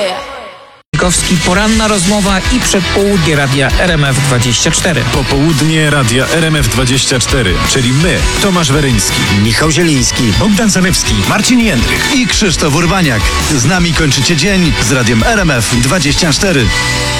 Poranna rozmowa i przedpołudnie radia RMF24. Popołudnie radia RMF24, czyli my, Tomasz Weryński, Michał Zieliński, Bogdan Zanewski, Marcin Jędrych i Krzysztof Urbaniak. Z nami kończycie dzień z radiem RMF24.